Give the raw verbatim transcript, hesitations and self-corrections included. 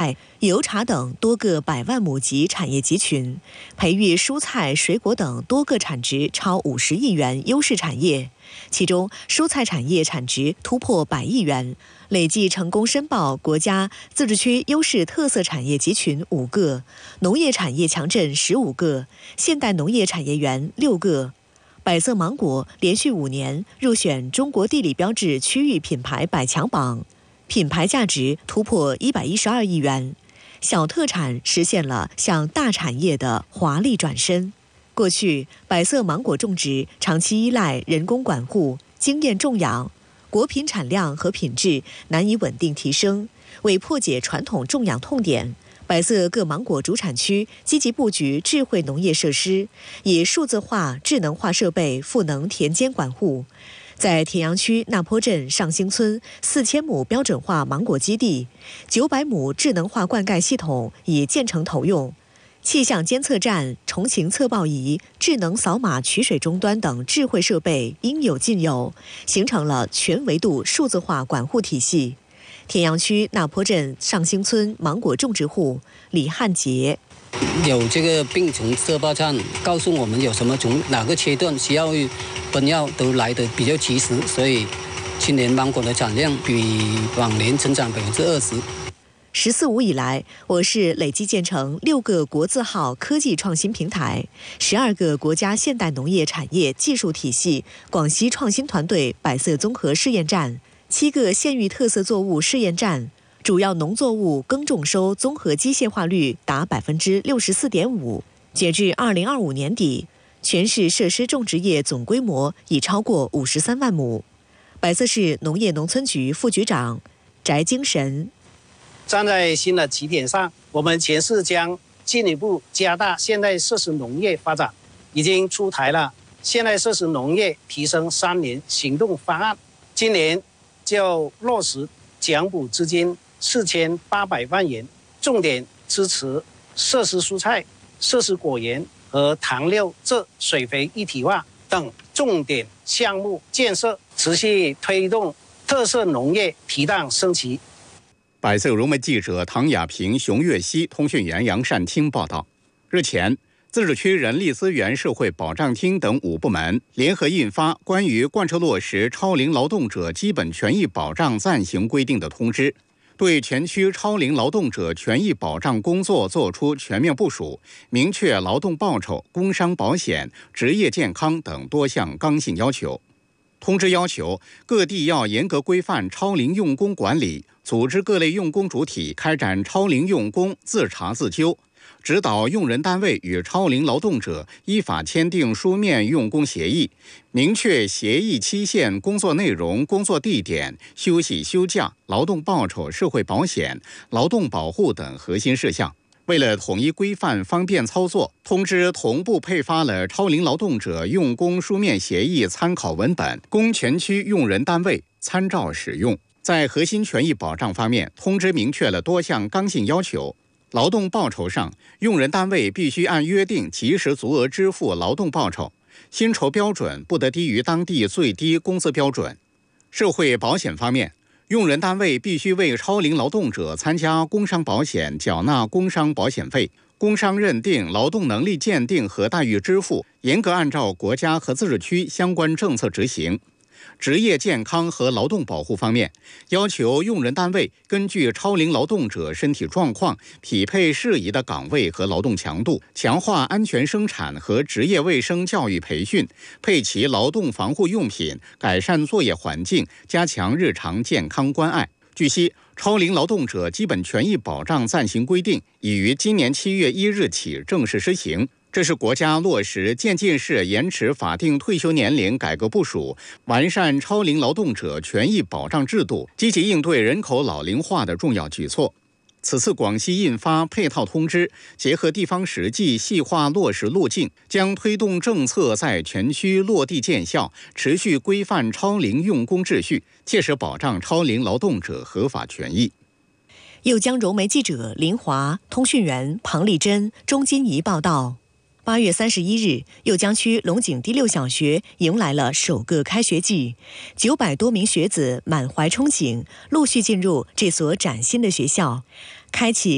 菜、油茶等多个百万亩级产业集群，培育蔬菜、水果等多个产值超五十亿元优势产业。其中，蔬菜产业产值突破百亿元，累计成功申报国家自治区优势特色产业集群五个，农业产业强镇十五个，现代农业产业园六个。百色芒果连续五年入选中国地理标志区域品牌百强榜，品牌价值突破一百一十二亿元。小特产实现了向大产业的华丽转身。过去，百色芒果种植长期依赖人工管护、经验种养，果品产量和品质难以稳定提升。为破解传统种养痛点，百色各芒果主产区积极布局智慧农业设施，以数字化、智能化设备赋能田间管护。在田阳区那坡镇上兴村四千亩标准化芒果基地，九百亩智能化灌溉系统已建成投用。气象监测站、虫禽测报仪、智能扫码取水终端等智慧设备应有尽有，形成了全维度数字化管护体系。田阳区那坡镇上兴村芒果种植户李汉杰， 有这个病虫测报站告诉我们有什么从哪个阶段需要喷药都来得比较及时，所以今年芒果的产量比往年增长百分之二十。 十四五以来，我市累计建成六个国字号科技创新平台，十二个国家现代农业产业技术体系广西创新团队百色综合试验站，七个县域特色作物试验站，主要农作物耕种收综合机械化率达百分之六十四点五。截至二零二五年底，全市设施种植业总规模已超过五十三万亩。百色市农业农村局副局长翟精神。 站在新的起点上，我们全市将进一步加大现代设施农业发展，已经出台了现代设施农业提升三年行动方案，今年就落实奖补资金四千八百万元，重点支持设施蔬菜、设施果园和糖六蔗水肥一体化等重点项目建设，持续推动特色农业提档升级。 百色融媒记者唐亚平、熊月熙，通讯员杨善清报道。日前，自治区人力资源社会保障厅等五部门联合印发关于贯彻落实超龄劳动者基本权益保障暂行规定的通知，对全区超龄劳动者权益保障工作作出全面部署，明确劳动报酬、工伤保险、职业健康等多项刚性要求。通知要求，各地要严格规范超龄用工管理，组织各类用工主体开展超龄用工自查自纠，指导用人单位与超龄劳动者依法签订书面用工协议，明确协议期限、工作内容、工作地点、休息休假、劳动报酬、社会保险、劳动保护等核心事项。为了统一规范、方便操作，通知同步配发了超龄劳动者用工书面协议参考文本，供全区用人单位参照使用。在核心权益保障方面，通知明确了多项刚性要求。劳动报酬上，用人单位必须按约定及时足额支付劳动报酬，薪酬标准不得低于当地最低工资标准。社会保险方面，用人单位必须为超龄劳动者参加工伤保险缴纳工伤保险费，工伤认定、劳动能力鉴定和待遇支付严格按照国家和自治区相关政策执行。职业健康和劳动保护方面，要求用人单位根据超龄劳动者身体状况，匹配适宜的岗位和劳动强度，强化安全生产和职业卫生教育培训，配齐劳动防护用品，改善作业环境，加强日常健康关爱。据悉，超龄劳动者基本权益保障暂行规定已于今年七月一日起正式施行。这是国家落实渐进式延迟法定退休年龄改革部署，完善超龄劳动者权益保障制度，积极应对人口老龄化的重要举措。此次广西印发配套通知，结合地方实际细化落实路径，将推动政策在全区落地见效，持续规范超龄用工秩序，切实保障超龄劳动者合法权益。 右江融媒记者林华、通讯员庞丽珍、钟金怡报道。八月三十一日，右江区龙井第六小学迎来了首个开学季，九百多名学子满怀憧憬，陆续进入这所崭新的学校，开启